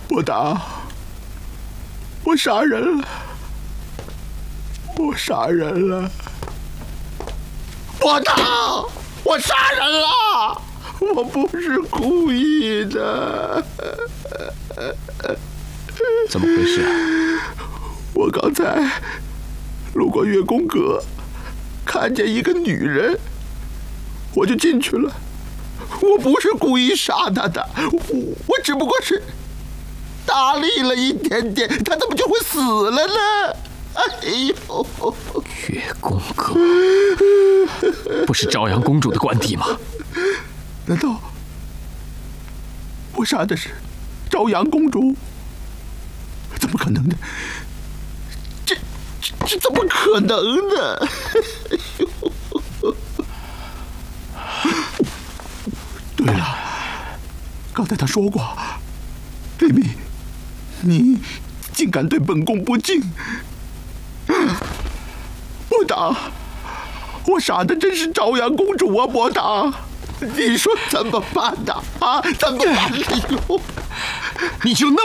伯达，我杀人了，我杀人了，伯达，我杀人了，我不是故意的。 怎么回事？ 我刚才路过月宫阁，看见一个女人，我就进去了。我不是故意杀她的，我只不过是大力了一点点，她怎么就会死了呢？哎呦！ 月宫阁不是朝阳公主的官邸吗？ 难道我杀的是朝阳公主？怎么可能呢？这怎么可能呢？对了，刚才他说过，李密，你竟敢对本宫不敬！伯达，我杀的真是朝阳公主啊！伯达，你说怎么办呢？啊，怎么办？ 你就那